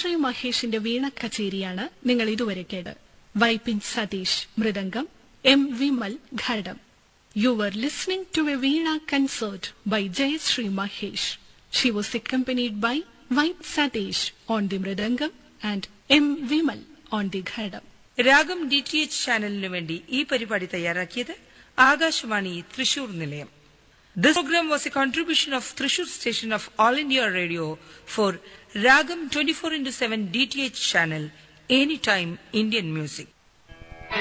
ജയശ്രീ മഹേഷിന്റെ വീണ കച്ചേരിയാണ് നിങ്ങൾ ഇതുവരെ കേട്ടത്. Vypin Satheesh mridangam, M Vimal ghatam. You were listening to a Veena concert by Jayashree Mahesh. She was accompanied by Vaip Satish on the Mridangam and M. Vimal on the Ghadam. രാഗം DTH ചാനലിനു വേണ്ടി ഈ പരിപാടി തയ്യാറാക്കിയത് ആകാശവാണി തൃശൂർ നിലയം. This program was a contribution of Thrissur station of All India Radio for Ragam 24/7 DTH channel, anytime Indian music.